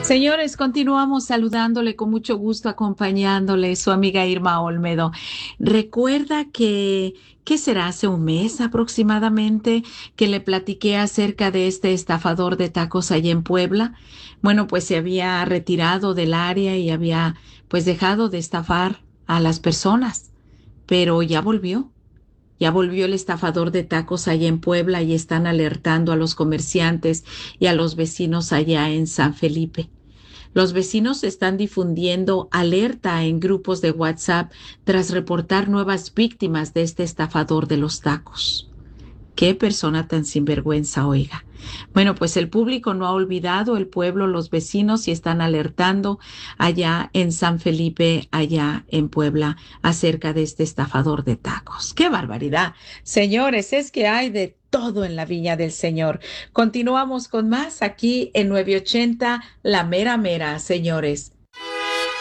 Señores, continuamos saludándole con mucho gusto, acompañándole su amiga Irma Olmedo. Recuerda que, ¿qué será? Hace un mes aproximadamente que le platiqué acerca de este estafador de tacos allá en Puebla. Bueno, pues se había retirado del área y había pues dejado de estafar a las personas, pero ya volvió. Ya volvió el estafador de tacos allá en Puebla y están alertando a los comerciantes y a los vecinos allá en San Felipe. Los vecinos están difundiendo alerta en grupos de WhatsApp tras reportar nuevas víctimas de este estafador de los tacos. Qué persona tan sinvergüenza, oiga. Bueno, pues el público no ha olvidado el pueblo, los vecinos y están alertando allá en San Felipe, allá en Puebla, acerca de este estafador de tacos. ¡Qué barbaridad! Señores, es que hay de todo en la viña del Señor. Continuamos con más aquí en 980, La Mera Mera, señores.